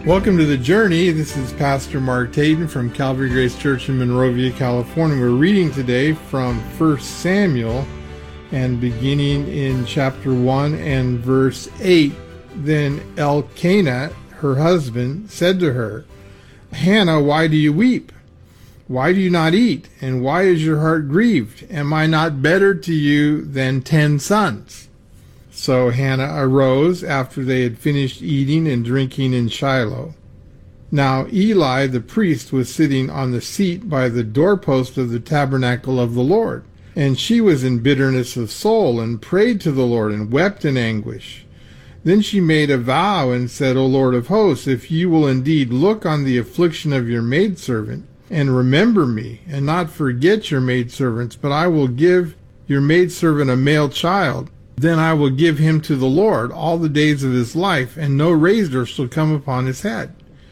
Welcome to The Journey. This is Pastor Mark Taden from Calvary Grace Church in Monrovia, California. We're reading today from 1 Samuel and beginning in chapter 1 and verse 8. Then Elkanah, her husband, said to her, Hannah, why do you weep? Why do you not eat? And why is your heart grieved? Am I not better to you than 10 sons? So Hannah arose after they had finished eating and drinking in Shiloh. Now Eli the priest was sitting on the seat by the doorpost of the tabernacle of the Lord. And she was in bitterness of soul, and prayed to the Lord, and wept in anguish. Then she made a vow, and said, O Lord of hosts, if you will indeed look on the affliction of your maidservant, and remember me, and not forget your maidservants, but I will give your maidservant a male child, then I will give him to the Lord all the days of his life, and no razor shall come upon his head.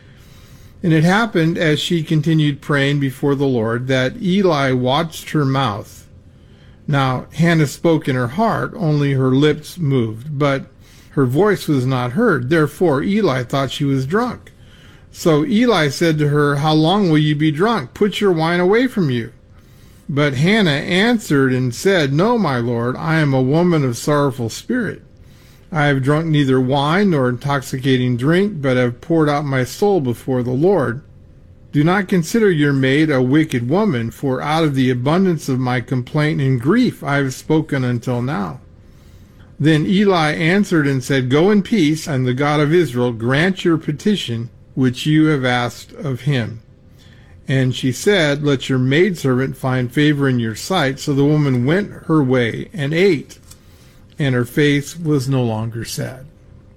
And it happened, as she continued praying before the Lord, that Eli watched her mouth. Now Hannah spoke in her heart, only her lips moved, but her voice was not heard. Therefore Eli thought she was drunk. So Eli said to her, How long will you be drunk? Put your wine away from you. But Hannah answered and said, No, my Lord, I am a woman of sorrowful spirit. I have drunk neither wine nor intoxicating drink, but have poured out my soul before the Lord. Do not consider your maid a wicked woman, for out of the abundance of my complaint and grief I have spoken until now. Then Eli answered and said, Go in peace, and the God of Israel grant your petition which you have asked of him. And she said, Let your maidservant find favor in your sight. So the woman went her way and ate, and her face was no longer sad.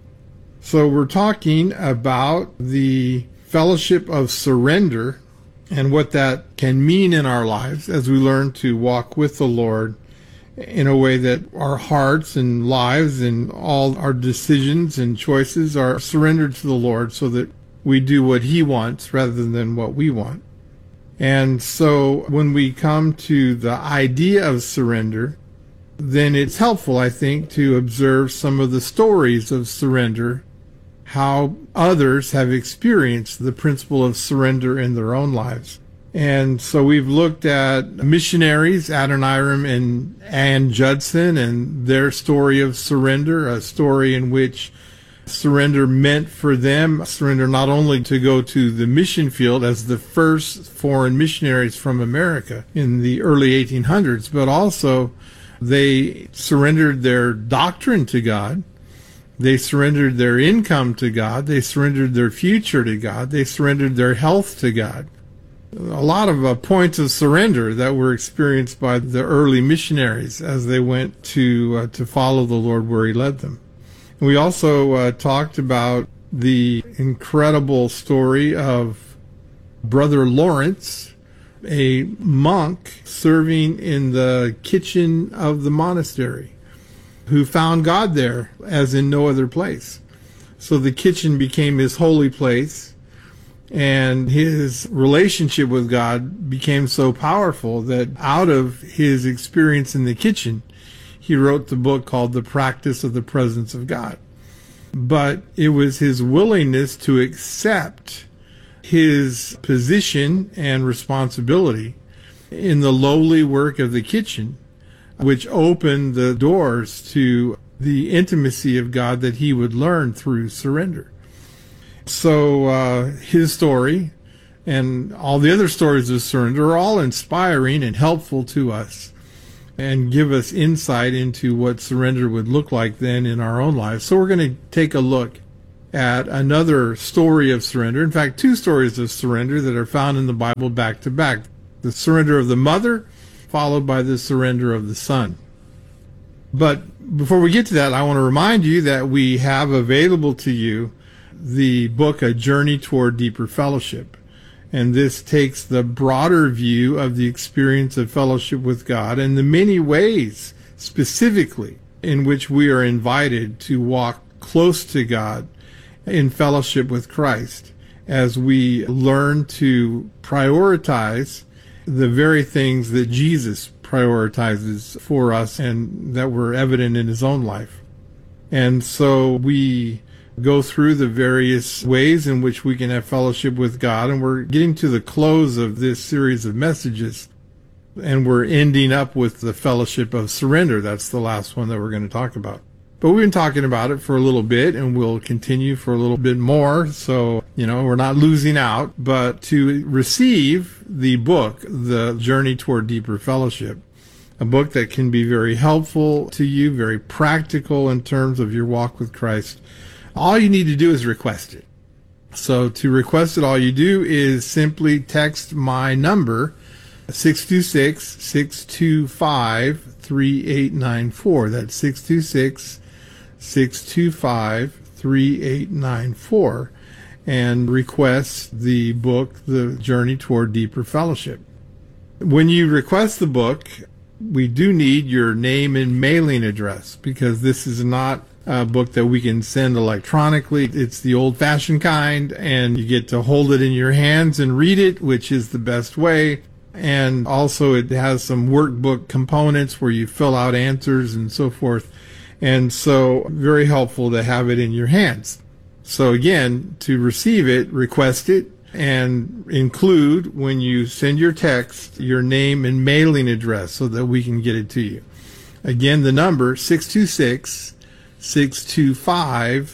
So we're talking about the fellowship of surrender and what that can mean in our lives as we learn to walk with the Lord in a way that our hearts and lives and all our decisions and choices are surrendered to the Lord, so that we do what he wants rather than what we want. And so when we come to the idea of surrender, then it's helpful, I think, to observe some of the stories of surrender, how others have experienced the principle of surrender in their own lives. And so we've looked at missionaries, Adoniram and Ann Judson, and their story of surrender, a story in which surrender meant for them surrender not only to go to the mission field as the first foreign missionaries from America in the early 1800s, but also they surrendered their doctrine to God. They surrendered their income to God. They surrendered their future to God. They surrendered their health to God. A lot of points of surrender that were experienced by the early missionaries as they went to follow the Lord where he led them. We also talked about the incredible story of Brother Lawrence, a monk serving in the kitchen of the monastery, who found God there as in no other place. So the kitchen became his holy place, and his relationship with God became so powerful that out of his experience in the kitchen, he wrote the book called The Practice of the Presence of God. But it was his willingness to accept his position and responsibility in the lowly work of the kitchen, which opened the doors to the intimacy of God that he would learn through surrender. So his story and all the other stories of surrender are all inspiring and helpful to us, and give us insight into what surrender would look like then in our own lives. So we're going to take a look at another story of surrender. In fact, two stories of surrender that are found in the Bible back to back. The surrender of the mother, followed by the surrender of the son. But before we get to that, I want to remind you that we have available to you the book, A Journey Toward Deeper Fellowship. And this takes the broader view of the experience of fellowship with God and the many ways specifically in which we are invited to walk close to God in fellowship with Christ as we learn to prioritize the very things that Jesus prioritizes for us and that were evident in his own life. And so we go through the various ways in which we can have fellowship with God. And we're getting to the close of this series of messages, and we're ending up with the fellowship of surrender. That's the last one that we're going to talk about. But we've been talking about it for a little bit, and we'll continue for a little bit more. So, we're not losing out. But to receive the book, The Journey Toward Deeper Fellowship, a book that can be very helpful to you, very practical in terms of your walk with Christ, all you need to do is request it. So to request it, all you do is simply text my number, 626-625-3894. That's 626-625-3894, and request the book, The Journey Toward Deeper Fellowship. When you request the book, we do need your name and mailing address, because this is not a book that we can send electronically. It's the old-fashioned kind, and you get to hold it in your hands and read it, which is the best way. And also it has some workbook components where you fill out answers and so forth. And so very helpful to have it in your hands. So again, to receive it, request it, and include, when you send your text, your name and mailing address so that we can get it to you. Again, the number, 626-625-3894.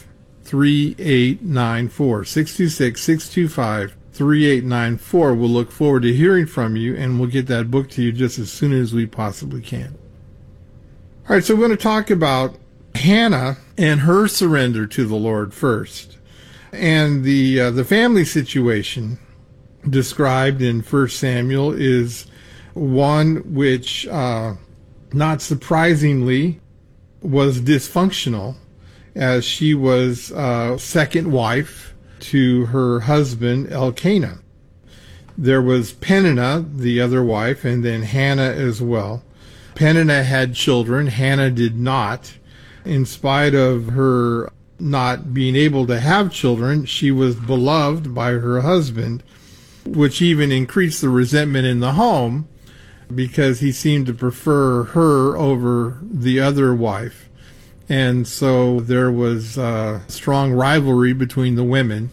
626-625-3894. We'll look forward to hearing from you, and we'll get that book to you just as soon as we possibly can. All right, so we're going to talk about Hannah and her surrender to the Lord first. And the family situation described in 1 Samuel is one which, not surprisingly, was dysfunctional, as she was second wife to her husband Elkanah. There was Peninnah, the other wife, and then Hannah as well. Peninnah had children. Hannah did not. In spite of her not being able to have children, she was beloved by her husband, which even increased the resentment in the home, because he seemed to prefer her over the other wife. And so there was a strong rivalry between the women.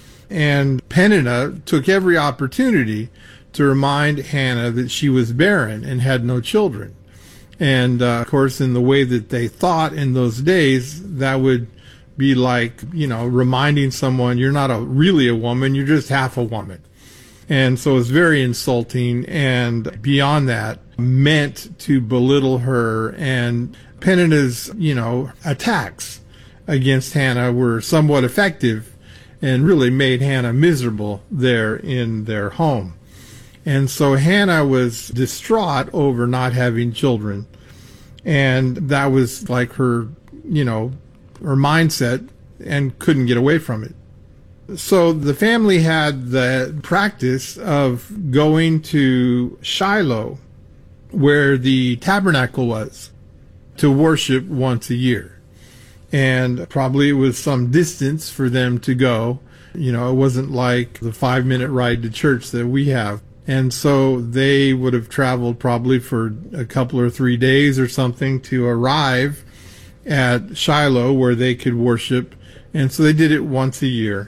And Peninnah took every opportunity to remind Hannah that she was barren and had no children. And, of course, in the way that they thought in those days, that would be like, reminding someone you're not really a woman, you're just half a woman. And so it's very insulting, and beyond that, meant to belittle her. And Peninnah's, attacks against Hannah were somewhat effective and really made Hannah miserable there in their home. And so Hannah was distraught over not having children. And that was like her, her mindset, and couldn't get away from it. So the family had the practice of going to Shiloh, where the tabernacle was, to worship once a year. And probably it was some distance for them to go. It wasn't like the 5-minute ride to church that we have. And so they would have traveled probably for a couple or 3 days or something to arrive at Shiloh, where they could worship. And so they did it once a year.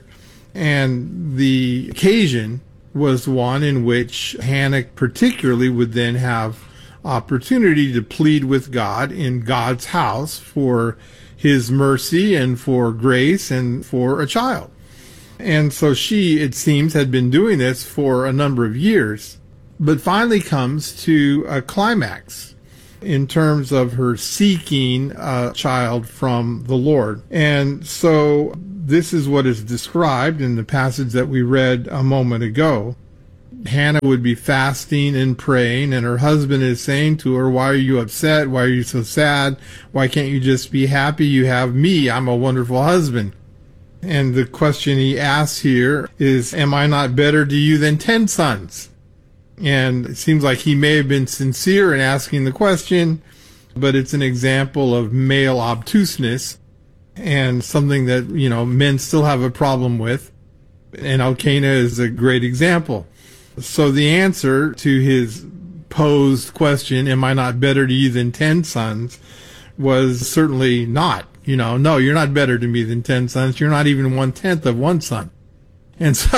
And the occasion was one in which Hannah particularly would then have opportunity to plead with God in God's house for his mercy and for grace and for a child. And so she, it seems, had been doing this for a number of years, but finally comes to a climax in terms of her seeking a child from the Lord. And so this is what is described in the passage that we read a moment ago. Hannah would be fasting and praying, and her husband is saying to her, "Why are you upset? Why are you so sad? Why can't you just be happy? You have me. I'm a wonderful husband." And the question he asks here is, "Am I not better to you than 10 sons?" And it seems like he may have been sincere in asking the question, but it's an example of male obtuseness, and something that, men still have a problem with. And Elkanah is a great example. So the answer to his posed question, "Am I not better to you than 10 sons?" was certainly not. No, you're not better to me than 10 sons. You're not even 1/10 of one son. And so,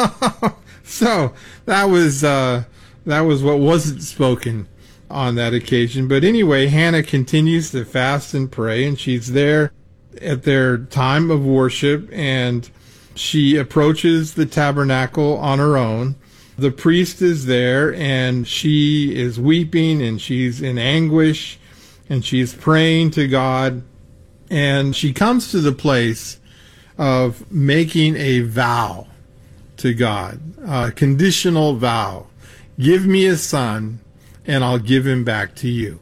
so that was what wasn't spoken on that occasion. But anyway, Hannah continues to fast and pray, and she's there at their time of worship, and she approaches the tabernacle on her own. The priest is there, and she is weeping, and she's in anguish, and she's praying to God, and she comes to the place of making a vow to God, a conditional vow. Give me a son, and I'll give him back to you.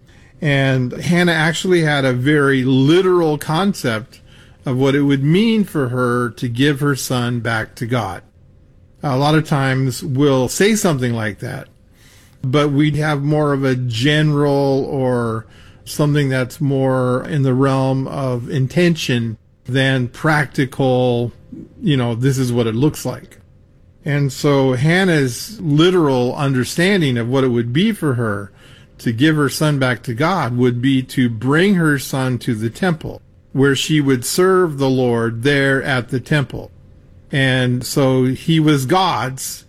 And Hannah actually had a very literal concept of what it would mean for her to give her son back to God. A lot of times we'll say something like that, but we'd have more of a general or something that's more in the realm of intention than practical, this is what it looks like. And so Hannah's literal understanding of what it would be for her to give her son back to God would be to bring her son to the temple, where she would serve the Lord there at the temple. And so he was God's,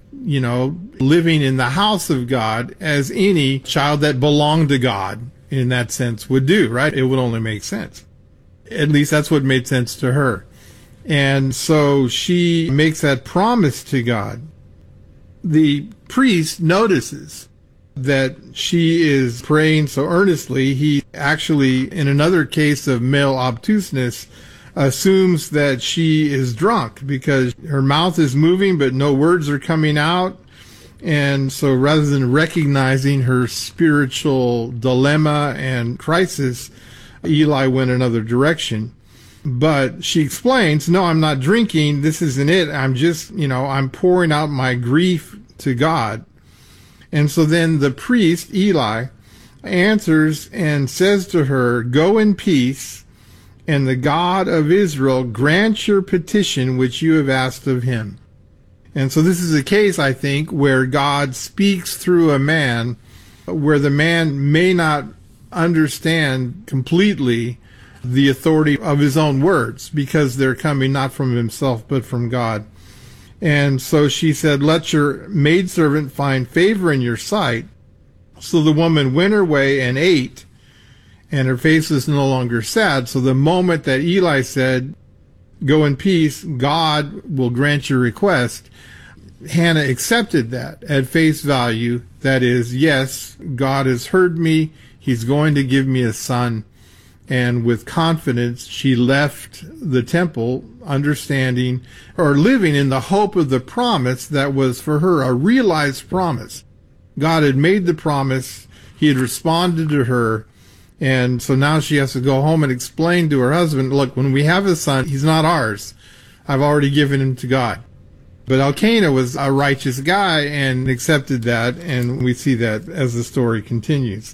living in the house of God as any child that belonged to God in that sense would do, right? It would only make sense. At least that's what made sense to her. And so she makes that promise to God. The priest notices that she is praying so earnestly. He actually, in another case of male obtuseness, assumes that she is drunk because her mouth is moving but no words are coming out. And so rather than recognizing her spiritual dilemma and crisis, Eli went another direction. But she explains, no, I'm not drinking. This isn't it. I'm just, I'm pouring out my grief to God. And so then the priest, Eli, answers and says to her, go in peace, and the God of Israel grant your petition which you have asked of him. And so this is a case, I think, where God speaks through a man, where the man may not understand completely the authority of his own words, because they're coming not from himself, but from God. And so she said, let your maidservant find favor in your sight. So the woman went her way and ate, and her face was no longer sad. So the moment that Eli said, go in peace, God will grant your request, Hannah accepted that at face value. That is, yes, God has heard me. He's going to give me a son. And with confidence, she left the temple, understanding or living in the hope of the promise that was for her a realized promise. God had made the promise. He had responded to her. And so now she has to go home and explain to her husband, look, when we have a son, he's not ours. I've already given him to God. But Elkanah was a righteous guy and accepted that, and we see that as the story continues.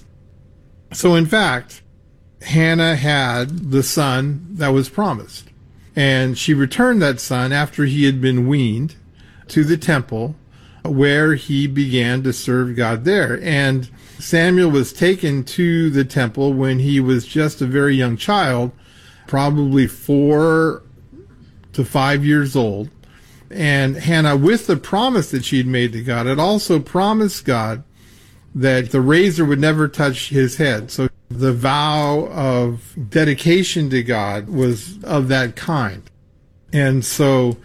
So in fact, Hannah had the son that was promised, and she returned that son after he had been weaned to the temple, where he began to serve God there. And Samuel was taken to the temple when he was just a very young child, probably 4 to 5 years old. And Hannah, with the promise that she'd made to God, had also promised God that the razor would never touch his head. So the vow of dedication to God was of that kind. And so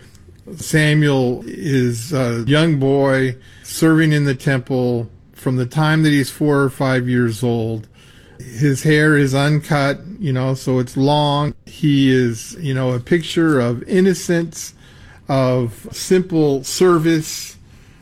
Samuel is a young boy serving in the temple from the time that he's 4 or 5 years old. His hair is uncut, so it's long. He is, a picture of innocence, of simple service,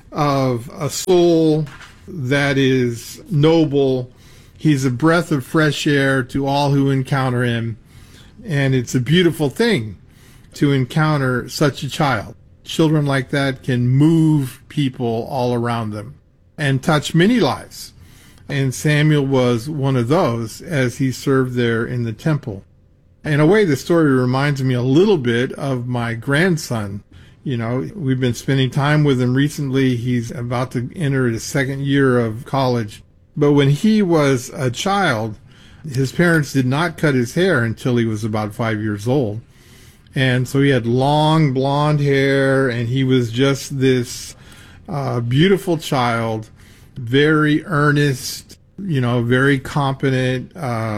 of a soul that is noble. He's a breath of fresh air to all who encounter him. And it's a beautiful thing to encounter such a child. Children like that can move people all around them and touch many lives. And Samuel was one of those as he served there in the temple. In a way, the story reminds me a little bit of my grandson. We've been spending time with him recently. He's about to enter his second year of college. But when he was a child, His parents did not cut his hair until he was about 5 years old. And so he had long blonde hair, and he was just this beautiful child, very earnest, very competent,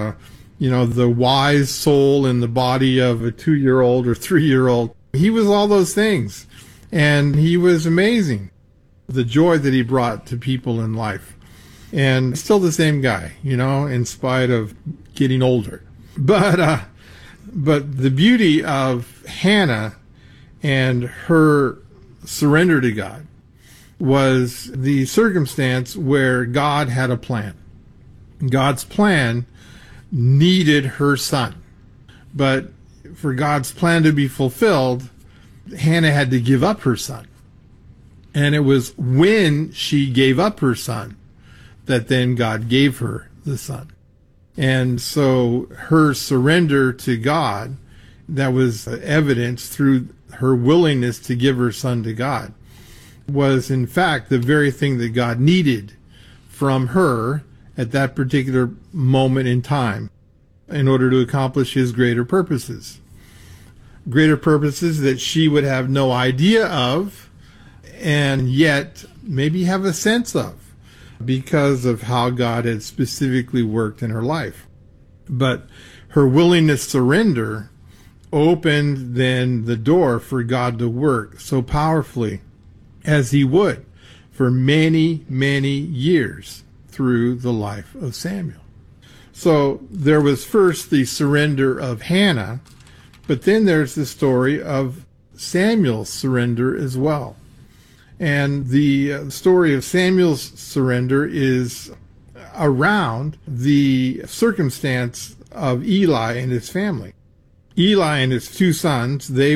the wise soul in the body of a 2-year-old or 3-year-old. He was all those things, and he was amazing, the joy that he brought to people in life. And still the same guy, in spite of getting older. But the beauty of Hannah and her surrender to God was the circumstance where God had a plan. God's plan needed her son. But for God's plan to be fulfilled, Hannah had to give up her son. And it was when she gave up her son that then God gave her the son. And so her surrender to God, that was evidence through her willingness to give her son to God, was in fact the very thing that God needed from her at that particular moment in time in order to accomplish his greater purposes. Greater purposes that she would have no idea of, and yet maybe have a sense of, because of how God had specifically worked in her life. But her willingness to surrender opened then the door for God to work so powerfully as he would for many, many years through the life of Samuel. So there was first the surrender of Hannah, but then there's the story of Samuel's surrender as well. And the story of Samuel's surrender is around the circumstance of Eli and his family. Eli and his 2 sons, Eli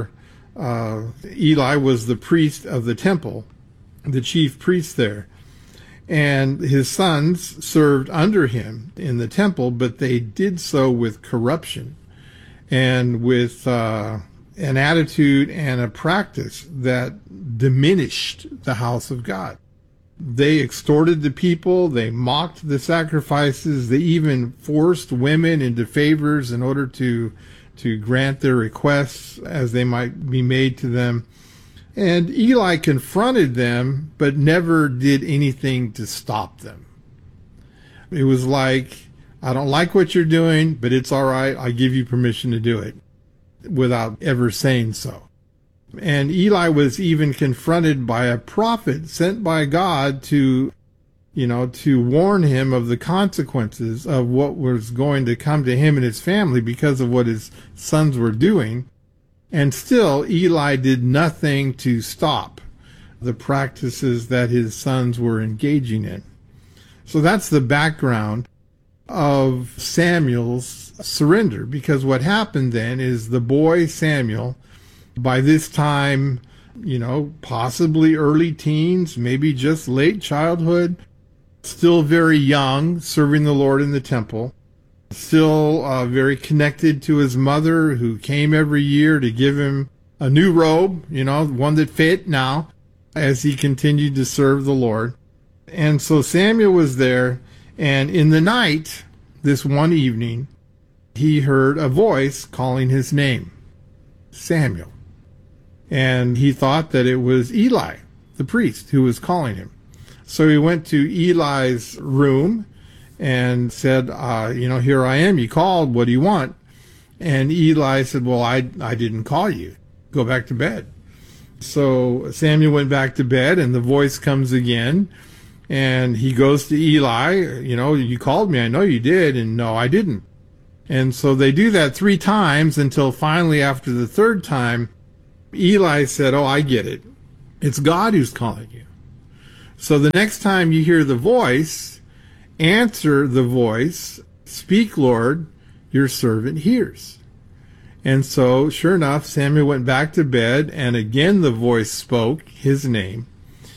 was the priest of the temple, the chief priest there. And his sons served under him in the temple, but they did so with corruption and with an attitude and a practice that diminished the house of God. They extorted the people, they mocked the sacrifices, they even forced women into favors in order to grant their requests as they might be made to them. And Eli confronted them, but never did anything to stop them. It was like, I don't like what you're doing, but it's all right, I give you permission to do it, without ever saying so. And Eli was even confronted by a prophet sent by God to warn him of the consequences of what was going to come to him and his family because of what his sons were doing. And still, Eli did nothing to stop the practices that his sons were engaging in. So that's the background of Samuel's surrender, because what happened then is the boy Samuel, by this time, possibly early teens, maybe just late childhood, still very young, serving the Lord in the temple, still very connected to his mother, who came every year to give him a new robe, one that fit now, as he continued to serve the Lord. And so Samuel was there, and in the night, this one evening, he heard a voice calling his name, Samuel. And he thought that it was Eli, the priest, who was calling him. So he went to Eli's room and said, here I am, you called, what do you want? And Eli said, well, I didn't call you. Go back to bed. So Samuel went back to bed, and the voice comes again, and he goes to Eli, you called me, I know you did, and no, I didn't. And so they do that 3 times until finally after the 3rd time, Eli said, oh, I get it. It's God who's calling you. So the next time you hear the voice, answer the voice, speak, Lord, your servant hears. And so, sure enough, Samuel went back to bed, and again the voice spoke his name.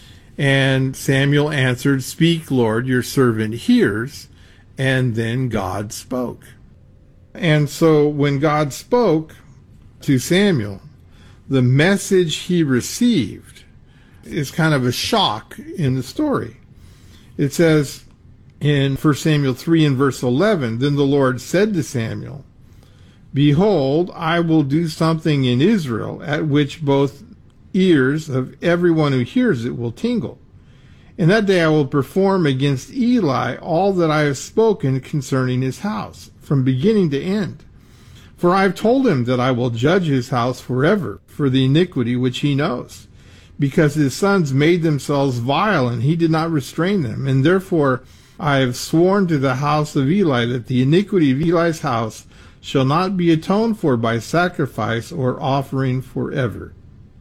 And Samuel answered, speak, Lord, your servant hears. And then God spoke. And so when God spoke to Samuel, the message he received is kind of a shock in the story. It says, In 1 Samuel 3 and verse 11, then the Lord said to Samuel, behold, I will do something in Israel at which both ears of everyone who hears it will tingle. In that day I will perform against Eli all that I have spoken concerning his house, from beginning to end. For I have told him that I will judge his house forever for the iniquity which he knows, because his sons made themselves vile, and he did not restrain them. And therefore I have sworn to the house of Eli that the iniquity of Eli's house shall not be atoned for by sacrifice or offering forever.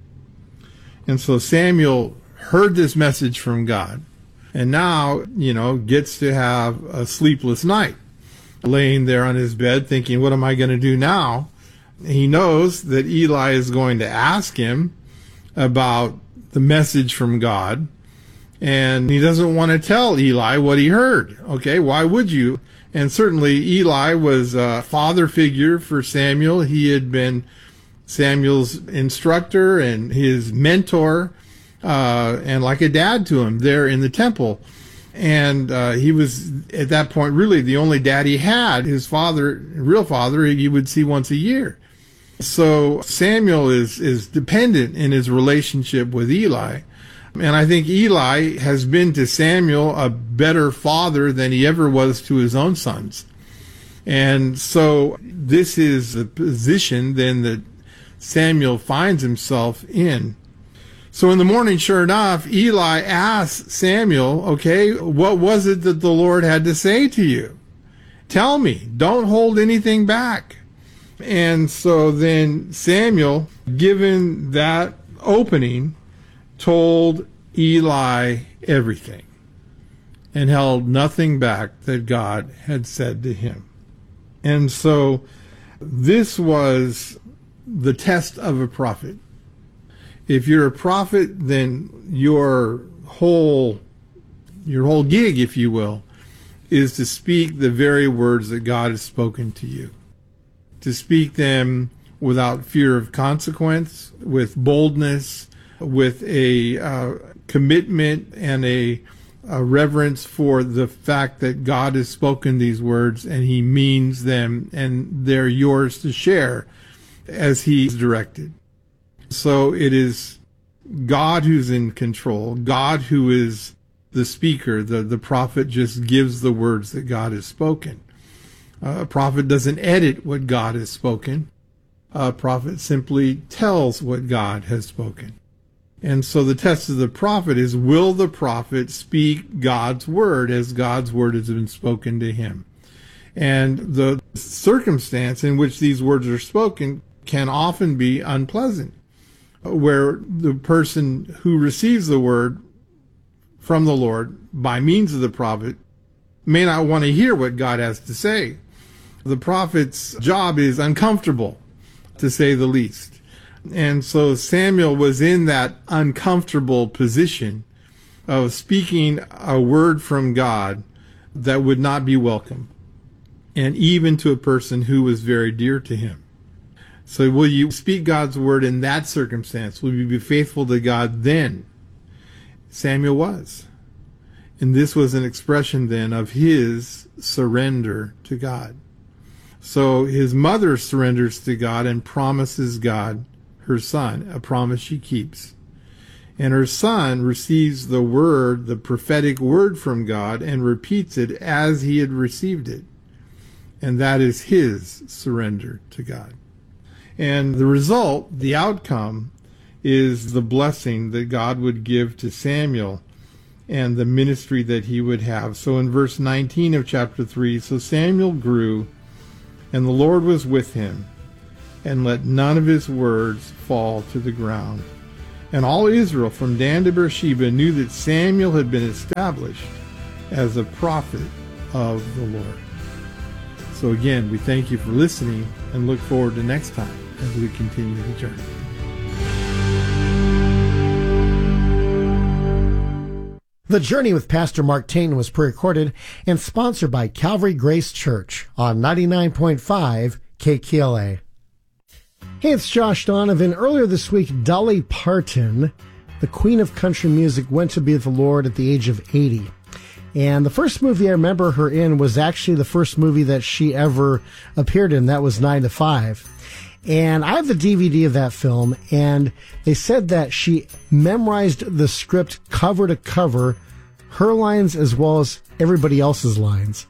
And so Samuel heard this message from God, and now, gets to have a sleepless night, laying there on his bed thinking, what am I going to do now? He knows that Eli is going to ask him about the message from God, and he doesn't want to tell Eli what he heard. Okay, why would you? And certainly Eli was a father figure for Samuel. He had been Samuel's instructor and his mentor, and like a dad to him there in the temple. And he was, at that point, really the only dad he had. His father, real father, he would see once a year. So Samuel is dependent in his relationship with Eli. And I think Eli has been to Samuel a better father than he ever was to his own sons. And so this is the position then that Samuel finds himself in. So in the morning, sure enough, Eli asks Samuel, okay, what was it that the Lord had to say to you? Tell me. Don't hold anything back. And so then Samuel, given that opening, told Eli everything and held nothing back that God had said to him. And so this was the test of a prophet. If you're a prophet, then your whole gig, if you will, is to speak the very words that God has spoken to you. To speak them without fear of consequence, with boldness, with a commitment and a reverence for the fact that God has spoken these words and he means them and they're yours to share as he's directed. So it is God who's in control, God who is the speaker. The prophet just gives the words that God has spoken. A prophet doesn't edit what God has spoken. A prophet simply tells what God has spoken. And so the test of the prophet is, will the prophet speak God's word as God's word has been spoken to him? And the circumstance in which these words are spoken can often be unpleasant, where the person who receives the word from the Lord by means of the prophet may not want to hear what God has to say. The prophet's job is uncomfortable, to say the least. And so Samuel was in that uncomfortable position of speaking a word from God that would not be welcome, and even to a person who was very dear to him. So will you speak God's word in that circumstance? Will you be faithful to God then? Samuel was. And this was an expression then of his surrender to God. So his mother surrenders to God and promises God her son, a promise she keeps. And her son receives the word, the prophetic word from God, and repeats it as he had received it. And that is his surrender to God. And the result, the outcome, is the blessing that God would give to Samuel and the ministry that he would have. So in verse 19 of chapter 3, so Samuel grew, and the Lord was with him, and let none of his words fall to the ground. And all Israel from Dan to Beersheba knew that Samuel had been established as a prophet of the Lord. So again, we thank you for listening and look forward to next time as we continue the journey. The Journey with Pastor Mark Tayton was pre-recorded and sponsored by Calvary Grace Church on 99.5 KKLA. Hey, it's Josh Donovan. Earlier this week, Dolly Parton, the queen of country music, went to be with the Lord at the age of 80. And the first movie I remember her in was actually the first movie that she ever appeared in. That was 9 to 5. And I have the DVD of that film, and they said that she memorized the script cover to cover, her lines as well as everybody else's lines.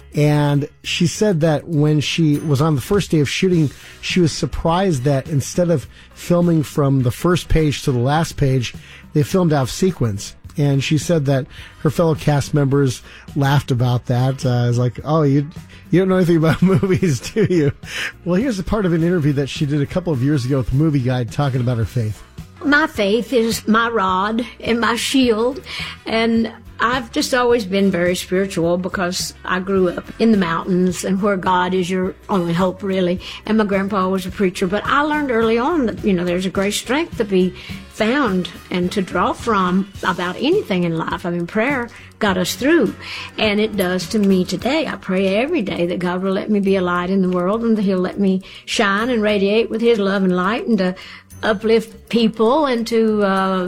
And she said that when she was on the first day of shooting, she was surprised that instead of filming from the first page to the last page, they filmed out of sequence. And she said that her fellow cast members laughed about that. It's like, oh, you don't know anything about movies, do you? Well, here's a part of an interview that she did a couple of years ago with Movie Guide talking about her faith. My faith is my rod and my shield, and I've just always been very spiritual because I grew up in the mountains and where God is your only hope, really. And my grandpa was a preacher, but I learned early on that, there's a great strength to be found and to draw from about anything in life. I mean, prayer got us through, and it does to me today. I pray every day that God will let me be a light in the world and that He'll let me shine and radiate with His love and light and to uplift people and to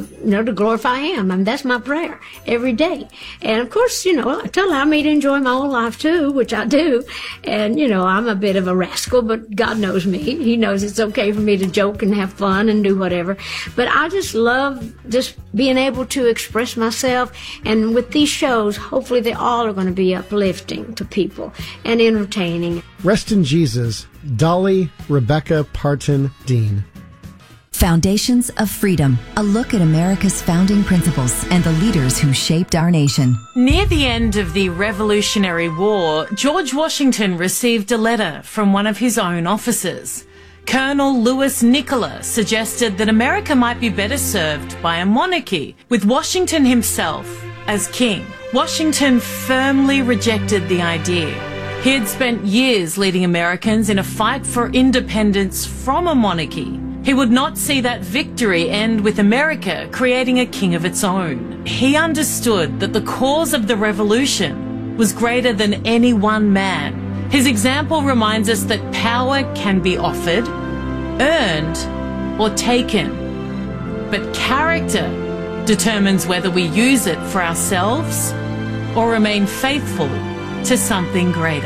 glorify Him. I mean, that's my prayer every day. And of course, to allow me to enjoy my own life too, which I do. And, I'm a bit of a rascal, but God knows me. He knows it's okay for me to joke and have fun and do whatever. But I just love just being able to express myself. And with these shows, hopefully they all are going to be uplifting to people and entertaining. Rest in Jesus, Dolly Rebecca Parton Dean. Foundations of Freedom, a look at America's founding principles and the leaders who shaped our nation. Near the end of the Revolutionary War, George Washington received a letter from one of his own officers. Colonel Louis Nicola suggested that America might be better served by a monarchy, with Washington himself as king. Washington firmly rejected the idea. He had spent years leading Americans in a fight for independence from a monarchy. He would not see that victory end with America creating a king of its own. He understood that the cause of the revolution was greater than any one man. His example reminds us that power can be offered, earned, or taken. But character determines whether we use it for ourselves or remain faithful to something greater.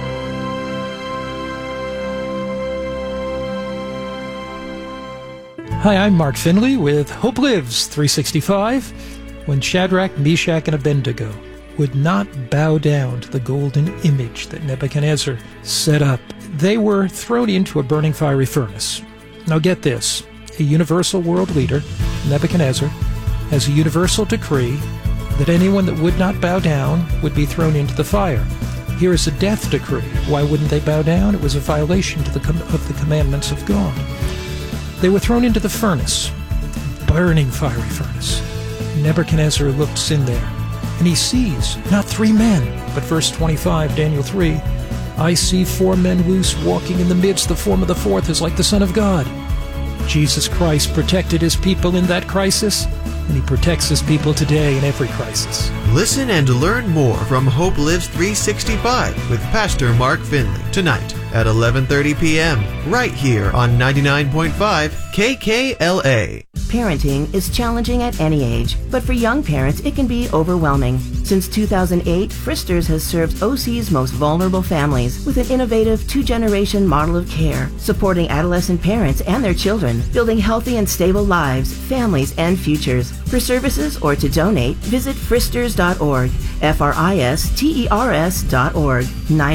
Hi, I'm Mark Finley with Hope Lives 365. When Shadrach, Meshach, and Abednego would not bow down to the golden image that Nebuchadnezzar set up, they were thrown into a burning fiery furnace. Now get this, a universal world leader, Nebuchadnezzar, has a universal decree that anyone that would not bow down would be thrown into the fire. Here is a death decree. Why wouldn't they bow down? It was a violation of the commandments of God. They were thrown into the furnace, burning fiery furnace. Nebuchadnezzar looks in there, and he sees not 3 men, but verse 25, Daniel 3, I see 4 men loose walking in the midst. The form of the fourth is like the Son of God. Jesus Christ protected His people in that crisis, and He protects His people today in every crisis. Listen and learn more from Hope Lives 365 with Pastor Mark Finley tonight at 11:30 p.m. right here on 99.5 KKLA. Parenting is challenging at any age, but for young parents, it can be overwhelming. Since 2008, Fristers has served OC's most vulnerable families with an innovative 2-generation model of care, supporting adolescent parents and their children, building healthy and stable lives, families, and futures. For services or to donate, visit fristers.org, fristers.org,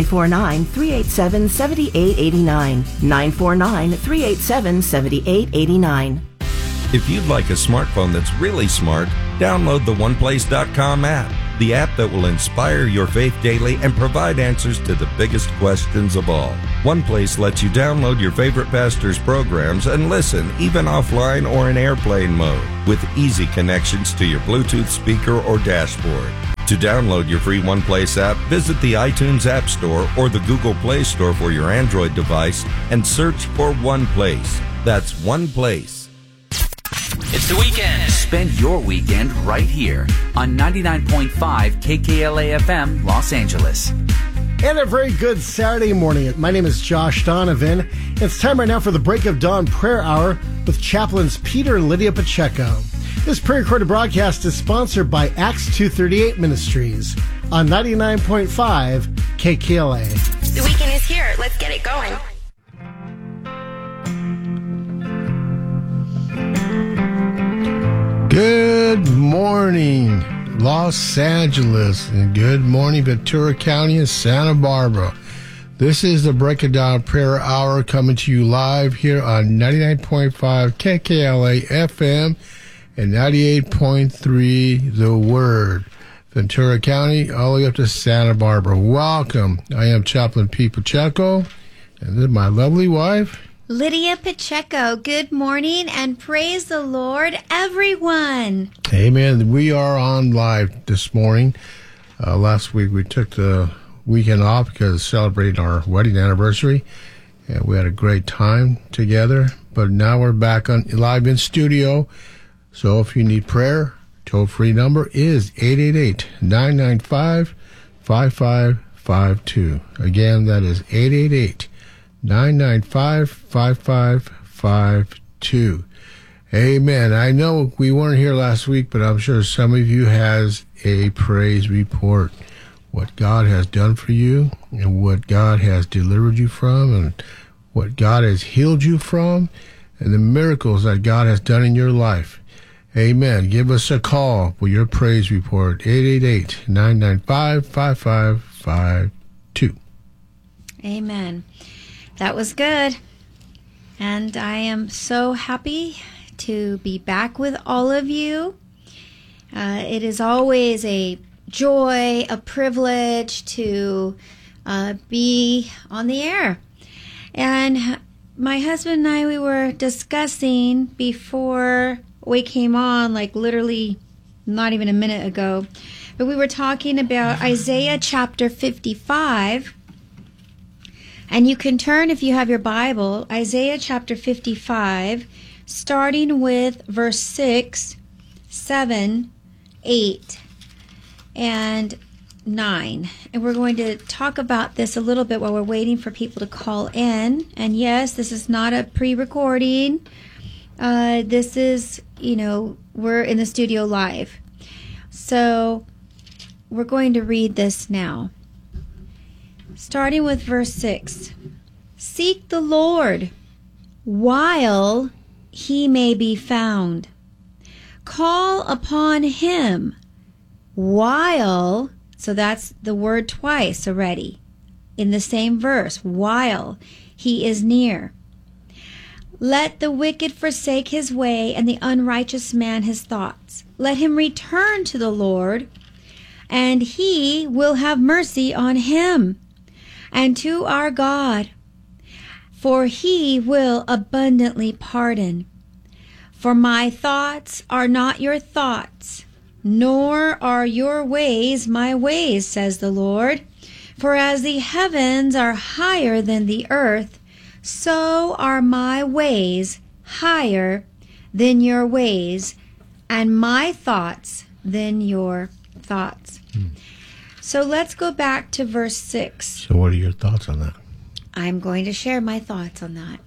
949-387-7889, 949-387-7889. If you'd like a smartphone that's really smart, download the OnePlace.com app, the app that will inspire your faith daily and provide answers to the biggest questions of all. OnePlace lets you download your favorite pastor's programs and listen, even offline or in airplane mode, with easy connections to your Bluetooth speaker or dashboard. To download your free OnePlace app, visit the iTunes App Store or the Google Play Store for your Android device and search for OnePlace. That's OnePlace. It's the weekend. Spend your weekend right here on 99.5 KKLA FM, Los Angeles. And a very good Saturday morning. My name is Josh Donovan. It's time right now for the Break of Dawn Prayer Hour with Chaplains Peter and Lydia Pacheco. This pre-recorded broadcast is sponsored by Acts 238 Ministries. on 99.5 KKLA. The weekend is here. Let's get it going. Good morning, Los Angeles, and good morning, Ventura County and Santa Barbara. This is the Break It Down Prayer Hour coming to you live here on 99.5 KKLA FM and 98.3 The Word. Ventura County, all the way up to Santa Barbara. Welcome. I am Chaplain Pete Pacheco, and this is my lovely wife, Lydia Pacheco. Good morning and praise the Lord, everyone. Amen. We are on live this morning. Last week we took the weekend off because celebrating our wedding anniversary, and we had a great time together. But now we're back on live in studio. So if you need prayer, toll-free number is 888-995-5552. Again, that is 888-995-5552. Amen. I know we weren't here last week, but I'm sure some of you has a praise report. What God has done for you and what God has delivered you from and what God has healed you from and the miracles that God has done in your life. Amen. Give us a call with your praise report, 888-995-5552. Amen. That was good. And I am so happy to be back with all of you. It is always a joy, a privilege to be on the air. And my husband and I, we were discussing before we came on, like literally not even a minute ago, but we were talking about Isaiah chapter 55. And you can turn, if you have your Bible, Isaiah chapter 55, starting with verse 6, 7, 8, and 9. And we're going to talk about this a little bit while we're waiting for people to call in. And yes, this is not a pre-recording. This is, we're in the studio live. So we're going to read this now. Starting with verse 6. Seek the Lord while he may be found. Call upon him while, so that's the word twice already in the same verse, while he is near. Let the wicked forsake his way and the unrighteous man his thoughts. Let him return to the Lord, and he will have mercy on him, and to our God, for he will abundantly pardon. For my thoughts are not your thoughts, nor are your ways my ways, says the Lord. For as the heavens are higher than the earth, so are my ways higher than your ways, and my thoughts than your thoughts. So let's go back to verse 6. So what are your thoughts on that? I'm going to share my thoughts on that.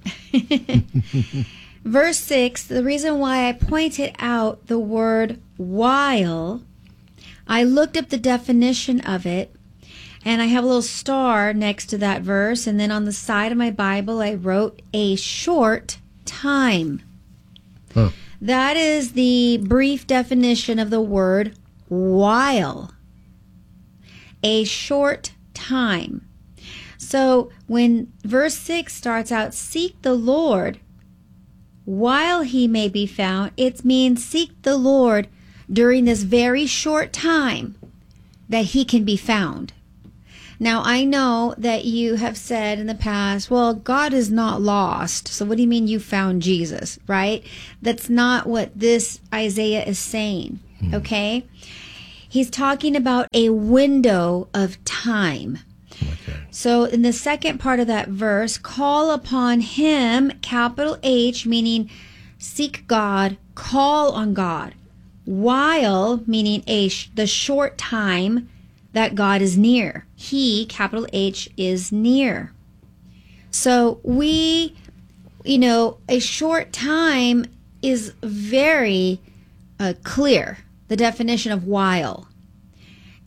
Verse 6, the reason why I pointed out the word while, I looked up the definition of it, and I have a little star next to that verse, and then on the side of my Bible I wrote a short time. Huh. That is the brief definition of the word while. A short time. So when verse 6 starts out, seek the Lord while he may be found, it means seek the Lord during this very short time that he can be found. Now, I know that you have said in the past, well, God is not lost. So what do you mean you found Jesus, right? That's not what this Isaiah is saying, okay? He's talking about a window of time. Okay. So in the second part of that verse, call upon him, capital H, meaning seek God, call on God, while, meaning the short time that God is near. He, capital H, is near. So we, a short time is very clear, the definition of while.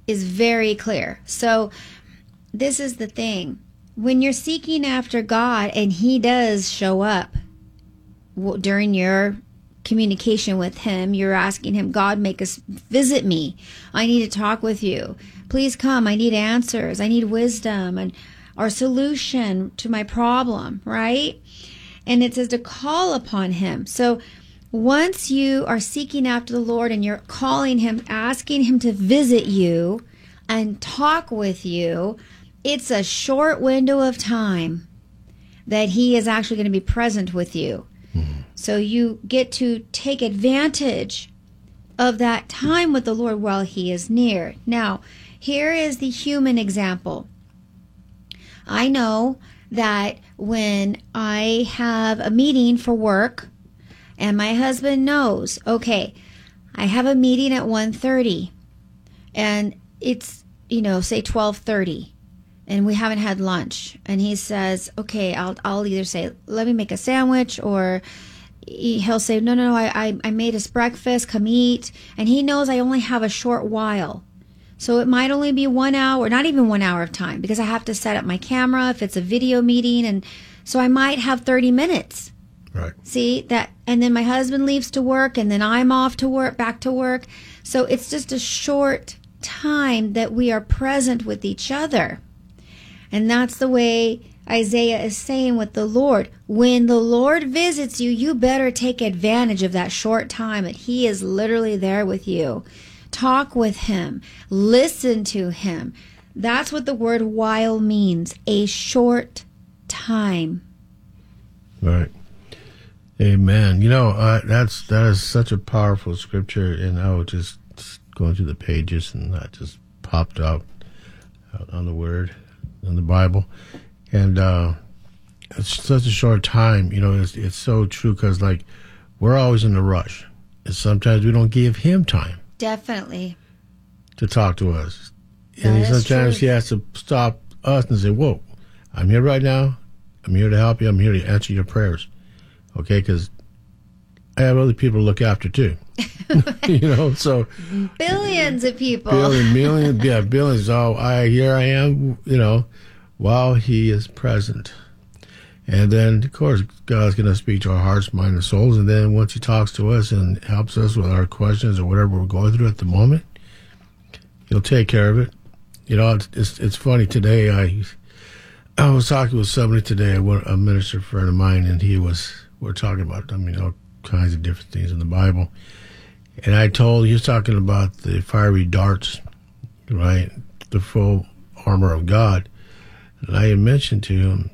is very clear. So this is the thing. When you're seeking after God and he does show up during your communication with him, you're asking him, God, visit me. I need to talk with you. Please come. I need answers. I need wisdom or solution to my problem, right? And it says to call upon him. So once you are seeking after the Lord and you're calling him, asking him to visit you and talk with you, it's a short window of time that he is actually going to be present with you. Mm-hmm. So you get to take advantage of that time with the Lord while he is near. Now, here is the human example. I know that when I have a meeting for work and my husband knows, okay, I have a meeting at 1:30 and it's, say 12:30 and we haven't had lunch. And he says, okay, I'll either say, let me make a sandwich, or he'll say, no, I made us breakfast, come eat. And he knows I only have a short while. So it might only be 1 hour, not even 1 hour of time, because I have to set up my camera if it's a video meeting. And so I might have 30 minutes. Right. See that? And then my husband leaves to work and then I'm off to work, back to work. So it's just a short time that we are present with each other. And that's the way Isaiah is saying with the Lord. When the Lord visits you, you better take advantage of that short time that he is literally there with you. Talk with him. Listen to him. That's what the word while means. A short time. Right. Amen. That is such a powerful scripture, and I was just going through the pages, and that just popped up on the Word, on the Bible, and it's such a short time. It's so true, because we're always in a rush, and sometimes we don't give him time. Definitely. To talk to us, and sometimes he has to stop us and say, "Whoa, I'm here right now. I'm here to help you. I'm here to answer your prayers." Okay, because I have other people to look after too. So billions of people. Billions. Oh, here I am, while he is present. And then, of course, God's going to speak to our hearts, mind, and souls. And then once he talks to us and helps us with our questions or whatever we're going through at the moment, he'll take care of it. It's funny. Today, I was talking with somebody today, a minister friend of mine, and we're talking about, all kinds of different things in the Bible. And he was talking about the fiery darts, right? The full armor of God. And I had mentioned to him,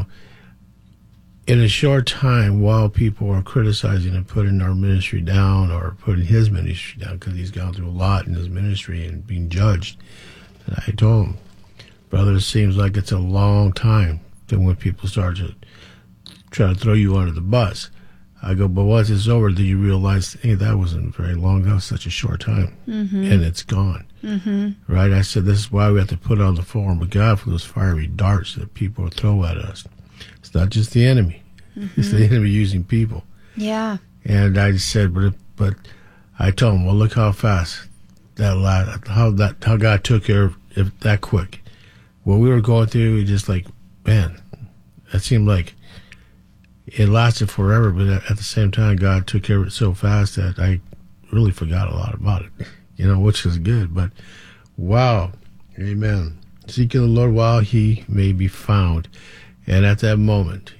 in a short time, while people are criticizing and putting our ministry down or putting his ministry down, because he's gone through a lot in his ministry and being judged, and I told him, brother, it seems like it's a long time then when people start to try to throw you under the bus. I go, but once it's over, then you realize, hey, that wasn't very long. That was such a short time. Mm-hmm. And it's gone. Mm-hmm. Right? I said, this is why we have to put on the full armor of God for those fiery darts that people throw at us. It's not just the enemy. Mm-hmm. It's the enemy using people. Yeah. And I said, but I told him, well, look how fast how God took care of it that quick. What we were going through, just man, it seemed like it lasted forever, but at the same time, God took care of it so fast that I really forgot a lot about it, which is good. But wow, amen. Seeking the Lord while he may be found. And at that moment,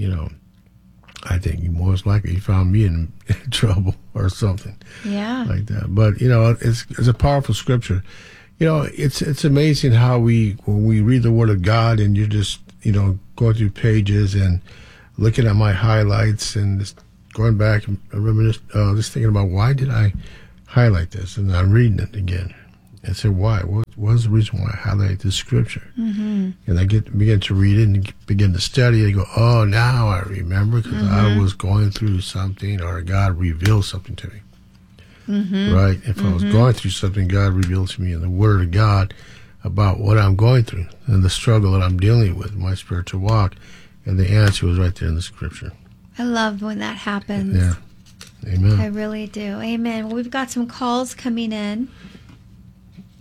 I think most likely he found me in trouble or something. Yeah. Like that. But, it's a powerful scripture. It's amazing how when we read the Word of God and you're just, going through pages and looking at my highlights and just going back and just thinking about, why did I highlight this? And I'm reading it again. And say, why? What was the reason why I highlighted this scripture? Mm-hmm. And I begin to read it and begin to study it and go, oh, now I remember, because I was going through something, or God revealed something to me. Mm-hmm. Right? If I was going through something, God revealed to me in the Word of God about what I'm going through and the struggle that I'm dealing with, my spiritual walk. And the answer was right there in the scripture. I love when that happens. Yeah. Amen. I really do. Amen. Well, we've got some calls coming in.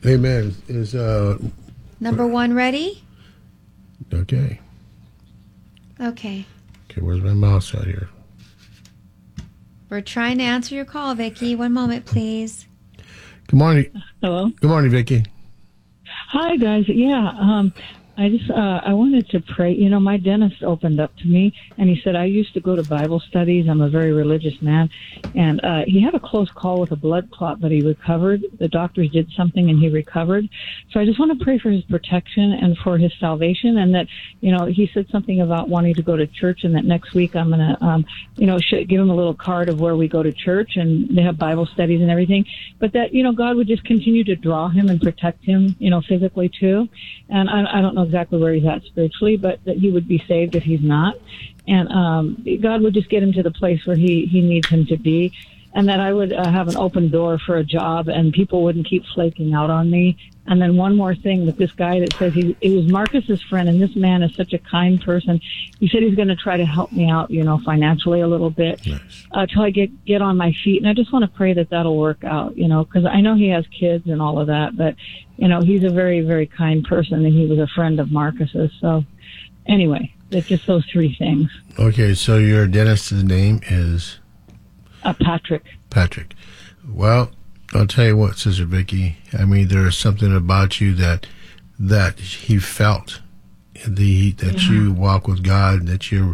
Amen. Is Number 1 ready? okay. Okay. Okay, where's my mouse out here? We're trying to answer your call, Vicki. One moment, please. Good morning. Hello. Good morning, Vicki. Hi, guys. Yeah, I wanted to pray. You know, my dentist opened up to me, and he said, I used to go to Bible studies. I'm a very religious man. And he had a close call with a blood clot, but he recovered. The doctors did something, and he recovered. So I just want to pray for his protection and for his salvation, and that, you know, he said something about wanting to go to church, and that next week I'm going to, give him a little card of where we go to church, and they have Bible studies and everything. But that, you know, God would just continue to draw him and protect him, you know, physically too. And I don't know exactly where he's at spiritually, but that he would be saved if he's not. And God would just get him to the place where he needs him to be. And that I would have an open door for a job, and people wouldn't keep flaking out on me. And then one more thing with this guy that says it was Marcus's friend, and this man is such a kind person. He said he's going to try to help me out, you know, financially a little bit, till I get on my feet. And I just want to pray that that'll work out, you know, because I know he has kids and all of that, but, you know, he's a very, very kind person, and he was a friend of Marcus's. So anyway, it's just those 3 things. Okay, so your dentist's name is? Patrick. Patrick. Well, I'll tell you what, Sister Vicki. I mean, there's something about you that he felt that you walk with God, that your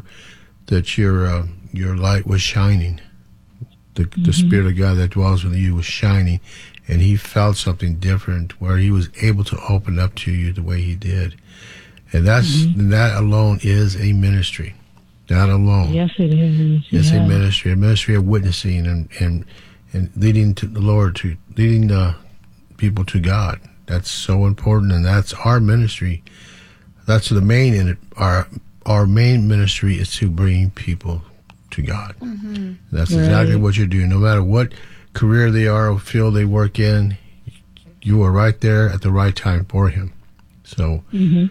light was shining. The Spirit of God that dwells within you was shining, and he felt something different where he was able to open up to you the way he did, and that alone is a ministry. That alone. Yes, it is. It's a ministry of witnessing and leading to the Lord, leading the people to God. That's so important, and that's our ministry. That's the main in it. Our main ministry is to bring people to God. Mm-hmm. That's exactly what you're doing. No matter what career they are or field they work in, you are right there at the right time for Him. So.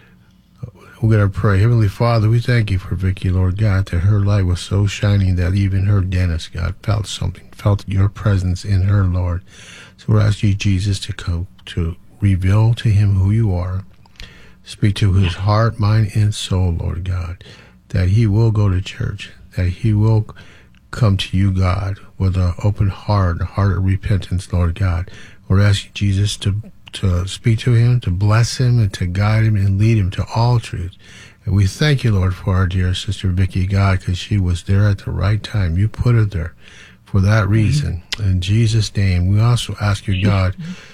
We're going to pray. Heavenly Father, we thank you for Vicki, Lord God, that her light was so shining that even her dentist, God, felt your presence in her, Lord. So we're asking you, Jesus, to come to reveal to him who you are. Speak to his heart, mind, and soul, Lord God, that he will go to church, that he will come to you, God, with an open heart, a heart of repentance, Lord God. We're asking Jesus to speak to him, to bless him, and to guide him and lead him to all truth. And we thank you, Lord, for our dear sister Vicki, God, because she was there at the right time. You put her there for that reason. In Jesus' name, we also ask you, God,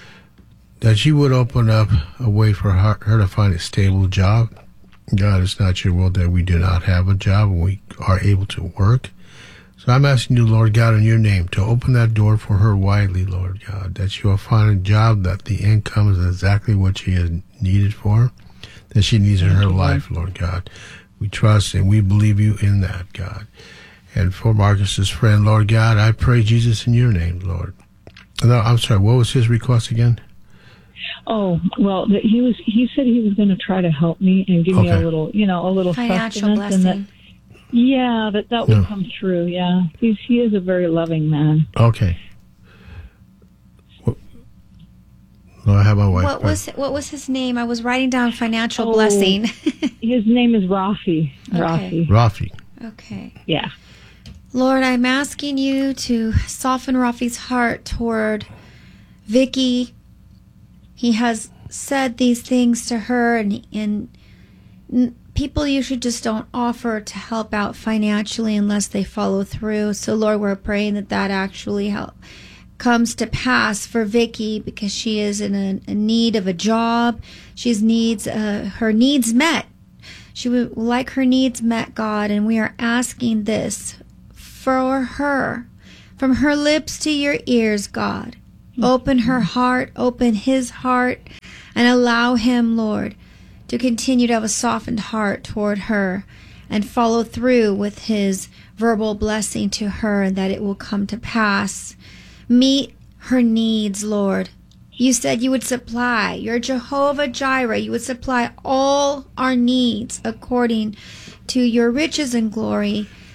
that you would open up a way for her to find a stable job. God, it's not your will that we do not have a job and we are able to work. So I'm asking you, Lord God, in your name, to open that door for her widely, Lord God, that she will find a job that the income is exactly what she is needed for, that she needs in her life, Lord God. We trust and we believe you in that, God. And for Marcus's friend, Lord God, I pray, Jesus, in your name, Lord. No, I'm sorry, what was his request again? Oh, well, he said he was going to try to help me and give me a little financial blessing. And that would come true. Yeah, he is a very loving man. Okay. Well, I have my wife. What was his name? I was writing down financial blessing. His name is Rafi. Okay. Rafi. Okay. Yeah. Lord, I'm asking you to soften Rafi's heart toward Vicki. He has said these things to her, and people usually just don't offer to help out financially unless they follow through. So, Lord, we're praying that actually comes to pass for Vicki, because she is in a need of a job. She needs her needs met. She would like her needs met, God, and we are asking this for her, from her lips to your ears, God. Open her heart, open his heart, and allow him, Lord, to continue to have a softened heart toward her and follow through with his verbal blessing to her, and that it will come to pass. Meet her needs, Lord. You said you would supply. You're Jehovah Jireh. You would supply all our needs according to your riches and glory.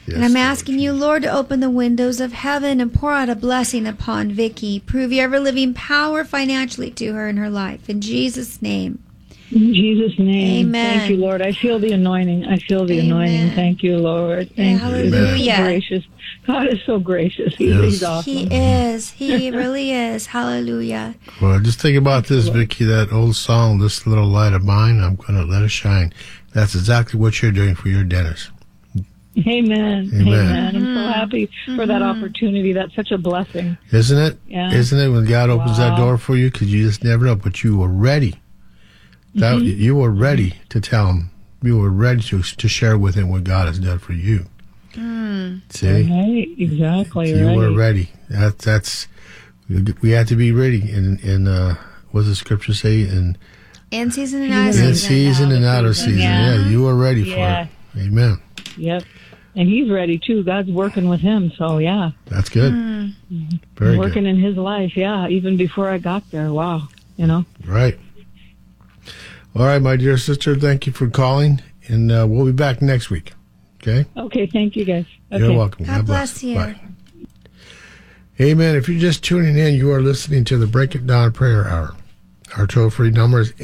And I'm asking you, Lord, to open the windows of heaven and pour out a blessing upon Vicky. Prove your ever-living power financially to her in her life. In Jesus' name. In Jesus' name. Amen. Thank you, Lord. I feel the anointing. Anointing. Thank you, Lord. Thank you. Hallelujah. So gracious. God is so gracious. He's awesome. He is. He really is. Hallelujah. Well, just think about this, Vicky, that old song, This Little Light of Mine, I'm going to let it shine. That's exactly what you're doing for your dentist. Amen. Amen. I'm so happy for that opportunity. That's such a blessing. Isn't it? Yeah. Isn't it when God opens that door for you? Because you just never know. But you were ready. You were ready to tell him. You were ready to share with him what God has done for you. See? Right. Exactly. You were ready. That's we have to be ready. In what does the scripture say? In season and out of season. In season and out of season. Yeah, you were ready for it. Amen. Yep. And he's ready too. God's working with him, so yeah. That's good. Very good. Working in his life, yeah. Even before I got there, wow. Right. All right, my dear sister. Thank you for calling, and we'll be back next week. Okay. Okay. Thank you, guys. Okay. You're welcome. God bless you. Bye. Amen. If you're just tuning in, you are listening to the Break It Down Prayer Hour. Our toll-free number is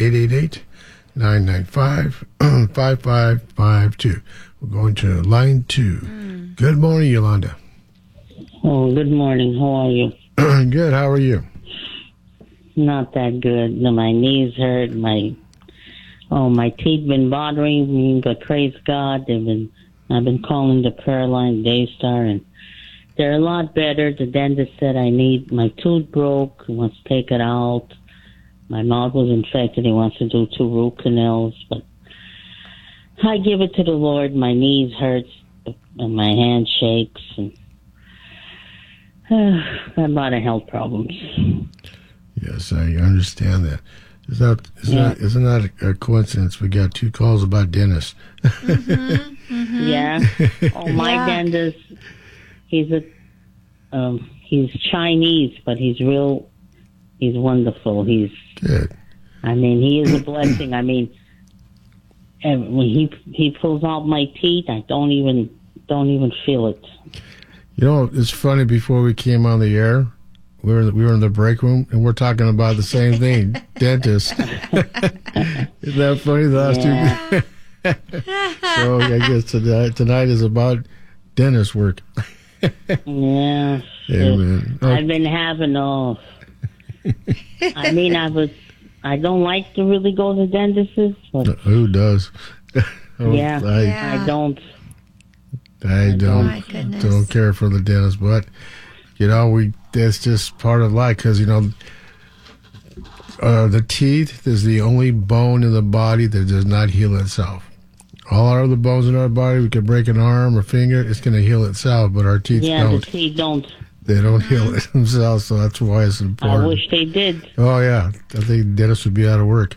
888-995-5552. We're going to line 2. Good morning, Yolanda. Oh, good morning. How are you? Good. How are you? Not that good. My knees hurt. My teeth been bothering me, but praise God, I've been calling the prayer line Daystar, and they're a lot better. The dentist said I need, my tooth broke, he wants to take it out. My mouth was infected. He wants to do 2 root canals, but I give it to the Lord. My knees hurt, and my hand shakes, and I have a lot of health problems. Yes, I understand that. Isn't that a coincidence? We got 2 calls about dentists. Yeah. Oh, my dentist, he's Chinese, but he's wonderful. He's good. I mean, he is a blessing. I mean, when he pulls out my teeth, I don't even feel it. It's funny. Before we came on the air, we were in the break room, and we're talking about the same thing, dentists. Isn't that funny? The last 2. So I guess tonight is about dentist work. Yeah. Amen. I've been having I mean, I don't like to really go to dentists. But who does? I don't. I don't care for the dentist, but that's just part of life, because the teeth is the only bone in the body that does not heal itself. All our other bones in our body, we can break an arm or finger, it's going to heal itself, but our teeth don't. Yeah, the teeth don't. They don't heal it themselves, so that's why it's important. I wish they did. Oh, yeah. I think dentists would be out of work.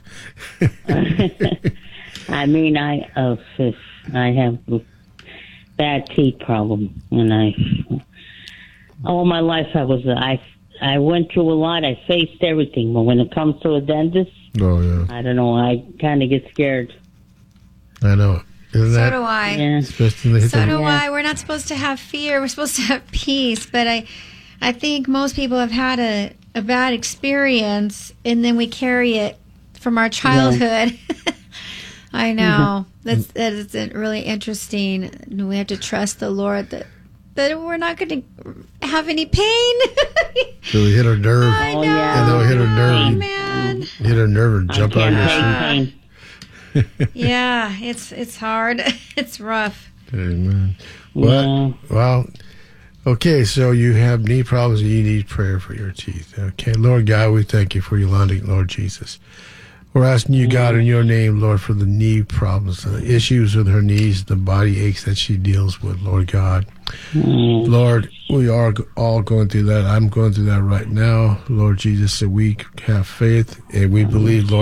I mean, I have a bad teeth problem, and all my life I went through a lot. I faced everything, but when it comes to a dentist, I don't know. I kind of get scared. I know. So do I. Yeah. So do I. We're not supposed to have fear. We're supposed to have peace. But I think most people have had a bad experience, and then we carry it from our childhood. Yeah. I know. That is really interesting. We have to trust the Lord that we're not going to have any pain. So we hit a nerve. I know. And then we hit a nerve. Man. Hit a nerve and jump out of your seat. Yeah, it's hard. It's rough. Amen. Well, okay, so you have knee problems and you need prayer for your teeth. Okay, Lord God, we thank you for Yolanda, Lord Jesus. We're asking you, God, in your name, Lord, for the knee problems, the issues with her knees, the body aches that she deals with, Lord God. Lord, we are all going through that. I'm going through that right now, Lord Jesus, so we have faith and we believe, Lord,